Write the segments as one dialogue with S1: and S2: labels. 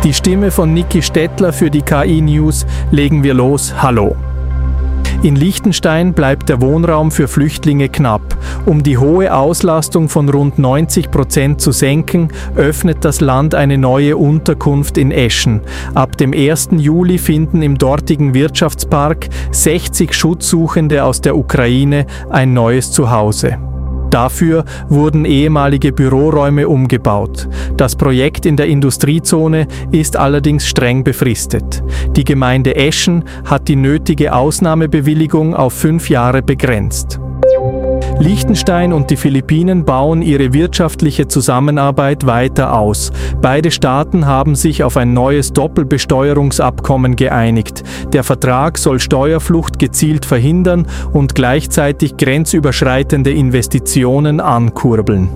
S1: Die Stimme von Niki Stettler für die KI News. Legen wir los. Hallo. In Liechtenstein bleibt der Wohnraum für Flüchtlinge knapp. Um die hohe Auslastung von rund 90% zu senken, öffnet das Land eine neue Unterkunft in Eschen. Ab dem 1. Juli finden im dortigen Wirtschaftspark 60 Schutzsuchende aus der Ukraine ein neues Zuhause. Dafür wurden ehemalige Büroräume umgebaut. Das Projekt in der Industriezone ist allerdings streng befristet. Die Gemeinde Eschen hat die nötige Ausnahmebewilligung auf 5 Jahre begrenzt. Liechtenstein und die Philippinen bauen ihre wirtschaftliche Zusammenarbeit weiter aus. Beide Staaten haben sich auf ein neues Doppelbesteuerungsabkommen geeinigt. Der Vertrag soll Steuerflucht gezielt verhindern und gleichzeitig grenzüberschreitende Investitionen ankurbeln.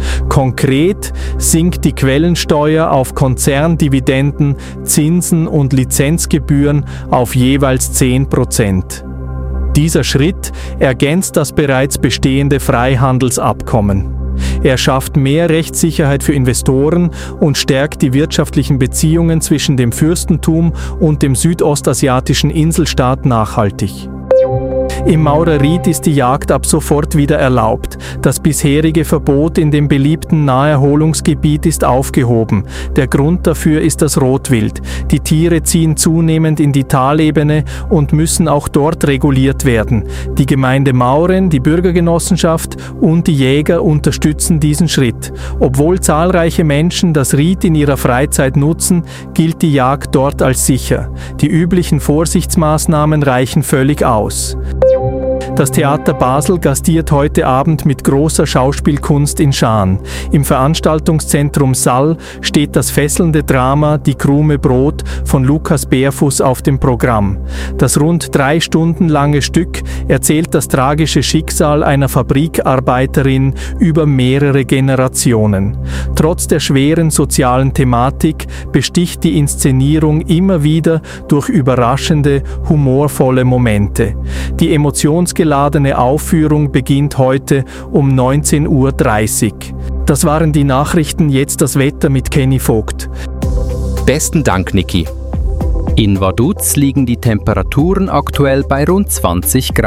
S1: Konkret sinkt die Quellensteuer auf Konzerndividenden, Zinsen und Lizenzgebühren auf jeweils 10%. Dieser Schritt ergänzt das bereits bestehende Freihandelsabkommen. Er schafft mehr Rechtssicherheit für Investoren und stärkt die wirtschaftlichen Beziehungen zwischen dem Fürstentum und dem südostasiatischen Inselstaat nachhaltig. Im Maurerried ist die Jagd ab sofort wieder erlaubt. Das bisherige Verbot in dem beliebten Naherholungsgebiet ist aufgehoben. Der Grund dafür ist das Rotwild. Die Tiere ziehen zunehmend in die Talebene und müssen auch dort reguliert werden. Die Gemeinde Mauren, die Bürgergenossenschaft und die Jäger unterstützen diesen Schritt. Obwohl zahlreiche Menschen das Ried in ihrer Freizeit nutzen, gilt die Jagd dort als sicher. Die üblichen Vorsichtsmaßnahmen reichen völlig aus. Das Theater Basel gastiert heute Abend mit großer Schauspielkunst in Schaan. Im Veranstaltungszentrum Saal steht das fesselnde Drama Die Krume Brot von Lukas Beerfuss auf dem Programm. Das rund 3 Stunden lange Stück erzählt das tragische Schicksal einer Fabrikarbeiterin über mehrere Generationen. Trotz der schweren sozialen Thematik besticht die Inszenierung immer wieder durch überraschende, humorvolle Momente. Die emotionsgeladene Aufführung beginnt heute um 19:30 Uhr. Das waren die Nachrichten, jetzt das Wetter mit Kenny Vogt.
S2: Besten Dank, Niki. In Vaduz liegen die Temperaturen aktuell bei rund 20 Grad.